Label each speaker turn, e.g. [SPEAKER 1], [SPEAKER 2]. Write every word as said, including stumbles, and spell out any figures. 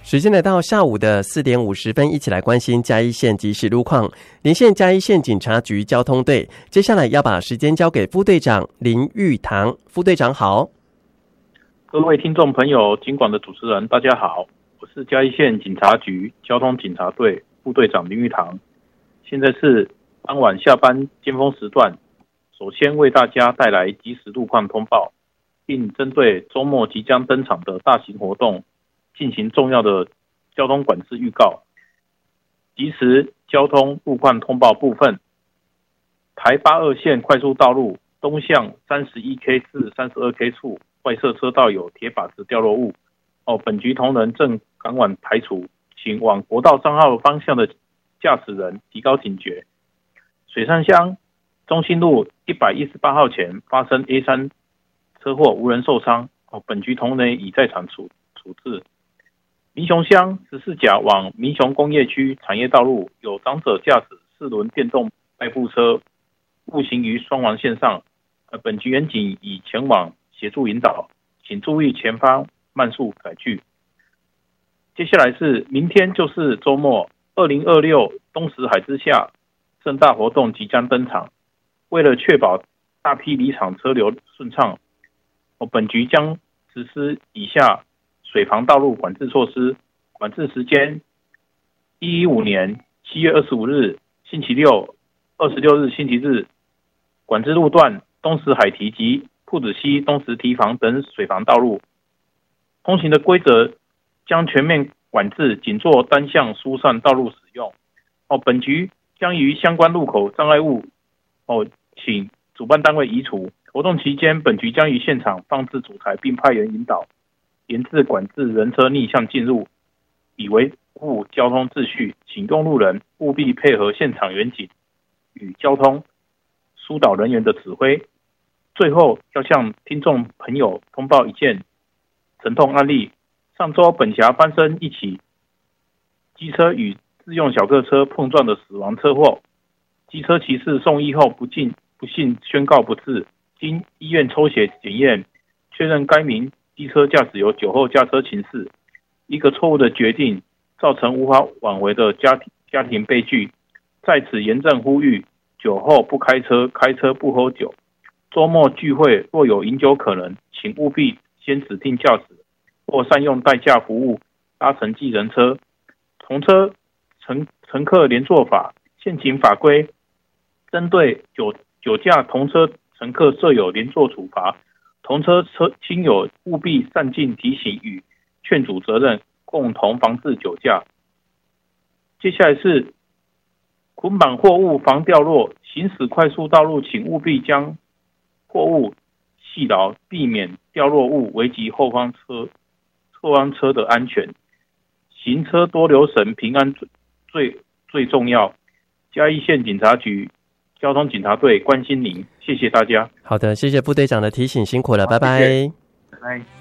[SPEAKER 1] 时间来到下午的四点五十分，一起来关心嘉义县即时路况。连线嘉义县警察局交通队，接下来要把时间交给副队长林玉堂。副队长好。
[SPEAKER 2] 各位听众朋友，警广的主持人大家好，我是嘉义县警察局交通警察队副队长林玉堂。现在是傍晚下班尖峰时段，首先为大家带来即时路况通报，并针对周末即将登场的大型活动进行重要的交通管制预告。即时交通路况通报部分，台八二线快速道路东向 三十一 K 至 三十二 K 处外侧车道有铁靶子掉落物，哦，本局同仁正赶往排除，请往国道三号方向的驾驶人提高警觉。水上乡中心路一百一十八号前发生 A 三 车祸，无人受伤，哦，本局同仁已在场处处置。民雄乡十四甲往民雄工业区产业道路有长者驾驶四轮电动代步车步行于双黄线上，呃，本局员警已前往协助引导，请注意前方慢速载具。接下来是明天就是周末，二零二六东石海之下盛大活动即将登场。为了确保大批离场车流顺畅，本局将实施以下水防道路管制措施。管制时间：一百一十五年七月二十五日星期六、二十六日星期日。管制路段：东石海堤及铺子溪东石堤防等水防道路。通行的规则将全面管制仅做单向疏散道路使用。哦，本局将于相关路口障碍物哦，请主办单位移除。活动期间，本局将于现场放置主材，并派员引导，严制管制人车逆向进入，以维护交通秩序。请用路人务必配合现场员警与交通疏导人员的指挥。最后要向听众朋友通报一件沉痛案例：上周本辖发生一起机车与自用小客车碰撞的死亡车祸，机车骑士送医后不幸不幸宣告不治。经医院抽血检验，确认该名机车驾驶有酒后驾车情事，一个错误的决定造成无法挽回的家庭家庭悲剧。在此严正呼吁：酒后不开车，开车不喝酒。周末聚会若有饮酒可能，请务必先指定驾驶或善用代驾服务搭乘计程车。同车乘乘客联坐法现行法规针对酒酒驾同车乘客设有连坐处罚，同车车亲友务必善尽提醒与劝阻责任，共同防治酒驾。接下来是捆绑货物防掉落，行驶快速道路请务必将货物系牢，避免掉落物危及后方车后方车的安全。行车多留神，平安最最最重要。嘉义县警察局交通警察队关心您，谢谢大家。
[SPEAKER 1] 好的，谢谢部队长的提醒，辛苦了，拜拜。
[SPEAKER 2] 拜拜。